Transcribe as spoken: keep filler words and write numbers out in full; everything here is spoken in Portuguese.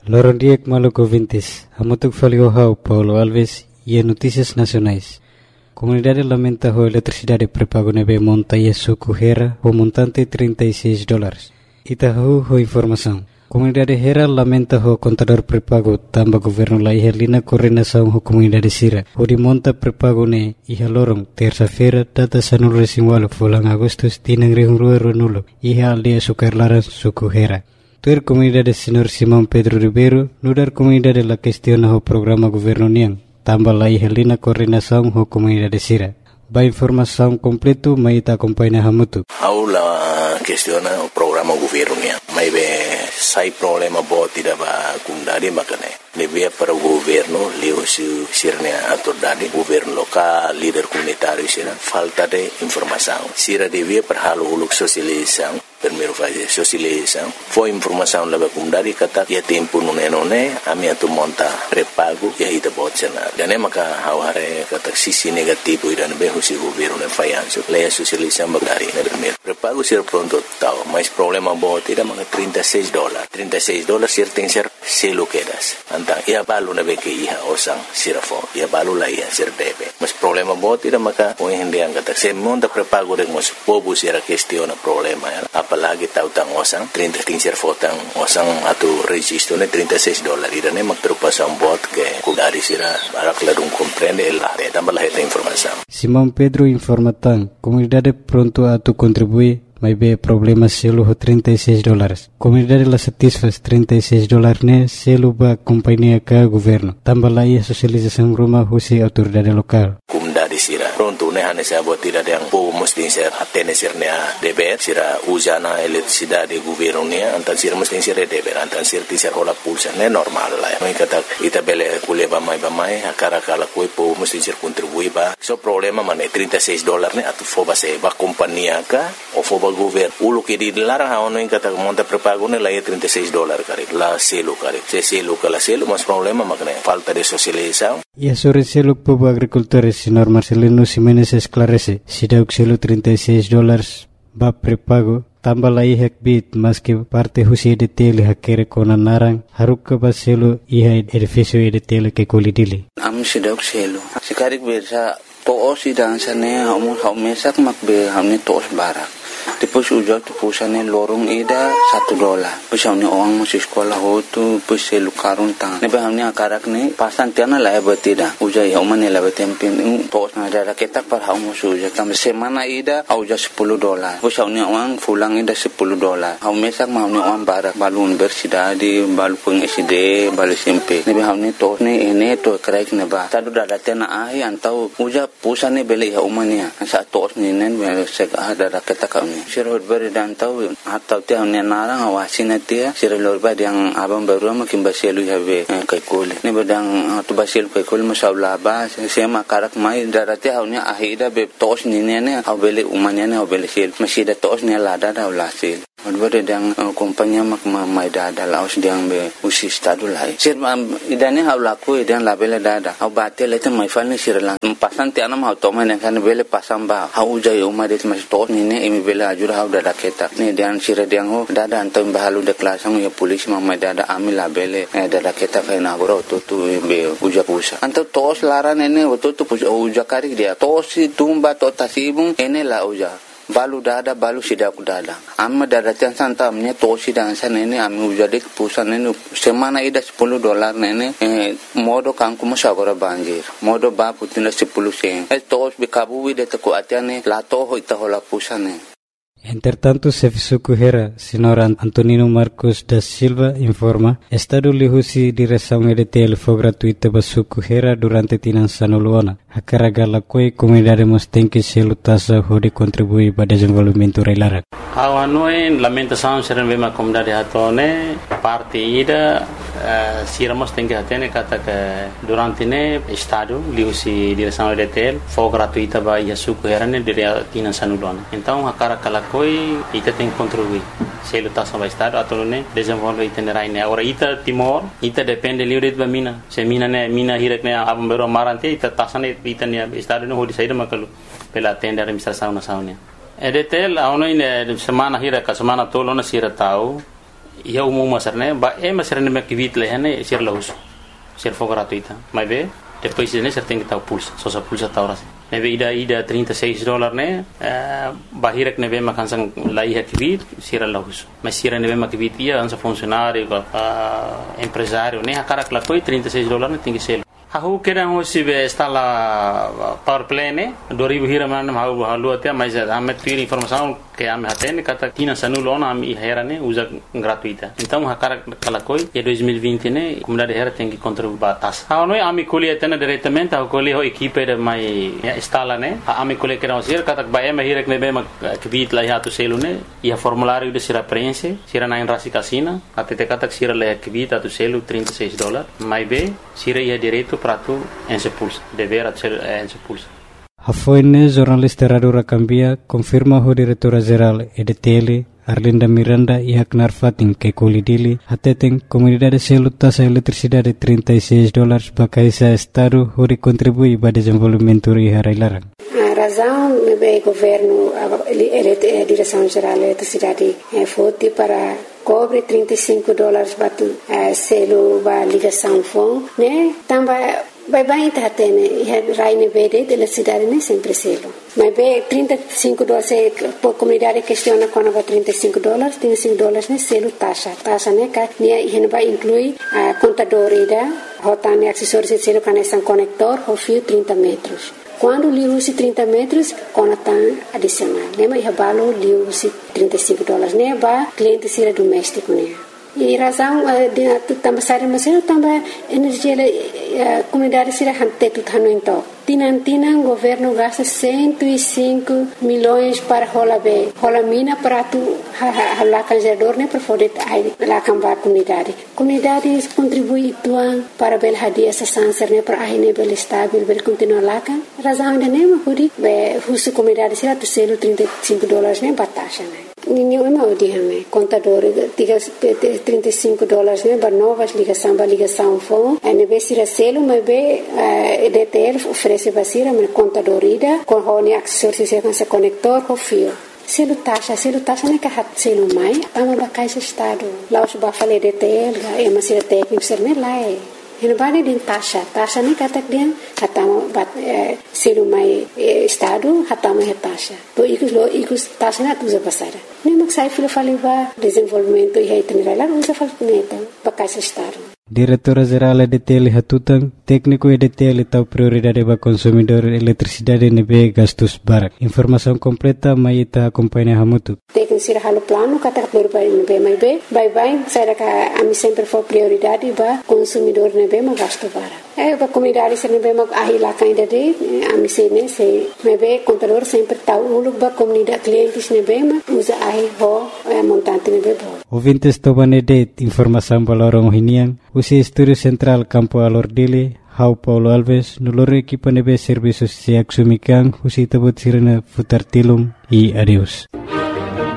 Lorondiek Maluco Vintes, Amutuk Faliohau, Paulo Alves e Notícias Nacionais. Comunidade lamenta a eletricidade pré-pago neve monta e suco Hera o montante trinta e seis dólares. Itahu ho informação. Comunidade Hera lamenta o contador pré-pago tamba governo la ihalina coordenação ho comunidade Sira. O de monta pré-pago ne iha lorong terça-feira data sanul resinwalo fulang Agustus tinang rihungrua ronulo iha aldia sukarlaran suco Hera. Tuer comunidade senhor Simão Pedro Ribeiro nudar comunidade la questiona o programa governo niang tamba la ihalina coordenação ho comunidade Sira. Ba informação completo maita acompanha hamutu. Aula questiona o programa governo niang. Mai be sai problema boti da ba kundari makane. Lebih para o governo leo su sirnya autoridade governo local líder comunitário sira falta de informação. Sira devia para halo uluk sosialização. Primeiro fase sosialização. Foi informação lá ba kundari kata ya tempo nune nune ami atu monta pré-pago ya ita botsena. Dan maka haware kata sisi negativo ida be husi governo ne fayanso. Leia sosialização bagari na primeiro. Pré-pago sira pronto tau, mas problema boti da mga trinta e seis dólares. trinta e seis dólares sir tem ser selo quedas. Antang ia balu na beke iha osang sirafo. Ia balu la iha sir debe. Mas problema boti da maka o hindi ang kata se monta pré-pago de mos pobu sira questiona problema ya. Apalagi tau tang osang trinta ting sir fotang osang atu registro ne trinta e seis dólares. Ida ne magtrupasan bot ke kudari sira barak ladung comprende la de tambah esta informação. Simão Pedro informatan comunidade pronto a tu contribuir. Mas be problema selo ho trinta e seis dólares. Comunidade la satisfaz trinta e seis dólares ne selo ba companhia ka governo. Tambah la ia sosialização rumah husi autoridade lokal. Comunidade sira pronto ne hane sa botira yang po mesti ser atene sirnya deber sira usana eletricidade governo ne antan sira mesti sira deber antan sira tisar ola pulsa ne normal la. Mai kata ita bele kuleba mai ba mai akara kala koi po mesti sir contribui ba. So problema mane trinta e seis dólares ne atu foba se ba companhia ka o foba governo ulo que di larang ha ono in kata monta pré-pago ne la trinta e seis dólares kare la selo kare se selo kala selo mas problema makne falta de socialização. E sobre selo povo agricultores senhor Marcelino Ximenes esclarece se deu selo trinta e seis dólares ba pré-pago tambah la ihak bit mas que parte husi de tele hakere kona narang haruk ba selo iha edifício de tele que colidili am se deu selo sekarik bersa to si dansane hamun haumesak makbe hamne tos barak. Depois ujar tu pusane lorong ida satu dolar. Pusane orang masih sekolah hotu pusai lukarun tang. Nebe hamne akarak ne pasan tiana la betida. Ujar ya umane la betempin tos na ada ketak par haum ujar tam semana ida ujar sepuluh dolar. Pusane orang pulang ida sepuluh dolar. Haum mesak hamne orang barak balun bersidadi balu peng S D balu S M P. Nebe hamne tos ne ene to kraik ne ba. Tadu dada tiana ahi antau ujar pusane beli ya umane. Sa tos ne nen sek ada ketak Sirot beri dan tahu atau tiang ni narang awasin dia sirot beri yang abang baru makin basilu habe kaikul ni bedang tu basilu kaikul masalah bah saya makarak mai darati haunya ahida be tos ni ni ni au beli umanya ni au beli sil masih ada tos ni lada dah ulasil. Ada yang kompanya mak mai dada laos diang be usi stadu lai. Sir idane hau laku idan labele dada. Au batel itu mai fal ni sirlan. Pasan tiana mau toma ni kan bele pasang ba. Hau jai umadet mas tos ni ni imi bele ajur hau dada keta. Ni dian sir diang ho dada antam bahalu de kelasang ya polisi mai dada ami labele dada keta kai na goro tu tu be uja pusa. Antam tos laran ene tu tu uja kari dia. Tos si tumba to tasibung ene la uja. Balu dada balu sidak dada. Amma dada tiang santa amnya tosi dan sana ini ami ujadik pusan ini semana ida sepuluh dolar nene eh, modo kangku masagora banjir. Modo ba putina sepuluh sen. Eh tos bikabu ida teku atiane lato ho ita hola pusane. Entretanto, Sefisuku Hera, senhor Antonino Marcos da Silva, informa, Estado lihusi direção E D T L foi gratuita para Suku Hera durante tinan sanuluana. A carga la coi comunidade mos tem que se lutasa hode contribuir para desenvolvimento reilarak. Awa noen lamentação seren bema comunidade hatone parte ida uh, siramos tem que atene kata que durante ne Estado lihusi direção E D T L foi gratuita para Suku Hera ne dire tinan sanuluana. Então a carga la coi ita tem que contribuir. Se lutasa para Estado atone desenvolve itinerário ne. Agora ita Timor ita depende livre de mina. Se mina ne mina hirek ne abam bero marante ita tasane ita ne Estado ne hodi saída makalu pela tenda administração nacional. E D T L a ono in semana hira ka semana tolo na sira tau ia umum masar né ba é masar né que vit leh né ser laus ser for gratuita mas bem depois né ser tem que tal pulsa só só pulsa tal ras né bem ida ida trinta e seis dólares né bahira que né bem makan sang lai ha que vit ser laus mas ser né bem mak vit ia ansa funcionário empresário né a cara que lá foi trinta e seis dólares né tem que ser Aku kira hoje be instala power play ne dua ribu hira mana mau halu até mas ame tiri informação que ame até kata tina sanulona ame hera ne usa gratuita então a cara kala koi e dois mil e vinte ne comunidade hera tem que contribuir batas a noi ame colhe até diretamente a colhe ho equipe de mai instala ne ame colhe que não ser kata ba ame hira que be ma que vit lá já tu selo ne e a formulário de sira preenche sira na rasi casina até te kata sira lá que vit tu selo trinta e seis dólares mais be sira ia direito para tu en se pulsa dever ser en se pulsa Hafoine jornalista Radio Rakambia confirma o diretora geral E D T L Arlinda Miranda e Aknar Fatin que colidili atetem comunidade selo taxa eletricidade trinta e seis dólares para caisa estado onde contribui para desenvolvimento e harailarang. A razão é governo a direção geral da eletricidade é forte para cobre trinta e cinco dólares para selo para ligação fone né também vai bem tá tendo e raine verde de eletricidade nem sempre selo mas bem trinta e cinco dólares por comunidade questiona quando vai trinta e cinco dólares trinta e cinco dólares né selo taxa taxa né que ne vai incluir a contador ida rotane acessórios de selo conexão conector ou fio trinta metros. Quando li usi trinta metros, conectan adicional. Nema ia balo li usi trinta e cinco dólares. Ne ba cliente sira doméstico ne. E razão de também sair mas eu também energia a comunidade sira hante tu tano então. Tinan tinan governo gasta cento e cinco milhões para rola be. Rola mina para tu lá canjador ne para poder lá cambar comunidade. Comunidade contribui tuan para bel hadia essa sanser ne para ahine bel estável bel continuar lá kan. Razão de nema hudi be husu comunidade sira tu selo trinta e cinco dólares ne batasha ne. Ninguém é mau dia me contador tiga trinta e cinco dólares né para novas ligação para ligação fone a nível sira selo mas be E D T L oferece basira me contador ida com hone acessórios com esse conector com fio selo taxa selo taxa né que hat selo mai tamo ba caixa estado lá os ba fale E D T L é uma sira técnico ser né lá é Hino bani din taxa, taxa ni katak dia hatamo bat selu mai estado hatamo he taxa. To ikus lo ikus taxa na tuza pasara. Ni maksai filo faliva desenvolvimento e reitenerar usa falmeta bakais estado. Diretora Geral E D T L Hatutang, técnico E D T L tau prioridade para consumidor eletricidade nebe gastos barak. Informação completa maita acompanha hamutu. Técnico sira halo plano kata berbai nebe mai be, bye bye saya ka ami sempre for prioridade para consumidor nebe ma gasto barak. Eh para comunidade sira nebe ma ahila kainda de ami sene se nebe contador sempre tau uluk ba comunidade clientes nebe ma usa ahi ho montante nebe bo. Ouvintes tobanede informação balorong hiniang usi Estúdio Central Campo Alordile, Hau Paulo Alves, nulor equipa nebe serviços se axumikan, usi tabut sirena futar tilum e adeus.